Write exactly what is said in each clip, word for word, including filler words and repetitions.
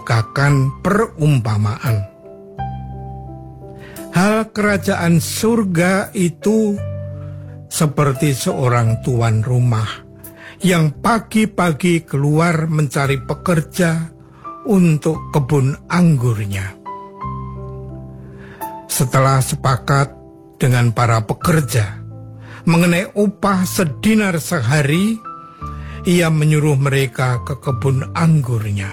bagaikan perumpamaan. Hal kerajaan surga itu seperti seorang tuan rumah yang pagi-pagi keluar mencari pekerja untuk kebun anggurnya. Setelah sepakat dengan para pekerja mengenai upah sedinar sehari, ia menyuruh mereka ke kebun anggurnya.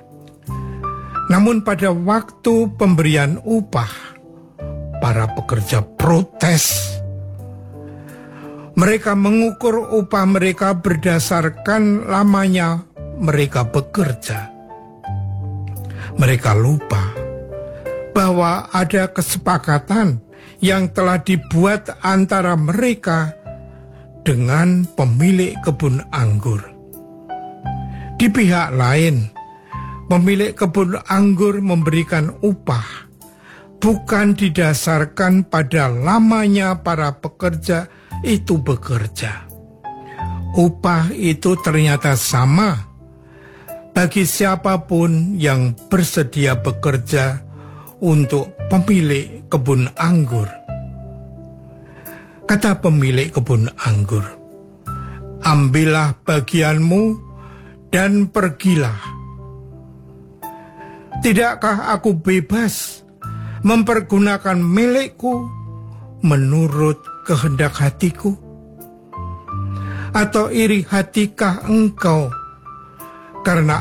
Namun pada waktu pemberian upah, para pekerja protes. Mereka mengukur upah mereka berdasarkan lamanya mereka bekerja. Mereka lupa bahwa ada kesepakatan yang telah dibuat antara mereka dengan pemilik kebun anggur. Di pihak lain, pemilik kebun anggur memberikan upah bukan didasarkan pada lamanya para pekerja itu bekerja. Upah itu ternyata sama bagi siapapun yang bersedia bekerja untuk pemilik kebun anggur. Kata pemilik kebun anggur, "Ambillah bagianmu dan pergilah. Tidakkah aku bebas mempergunakan milikku menurut kehendak hatiku? Atau iri hatikah engkau karena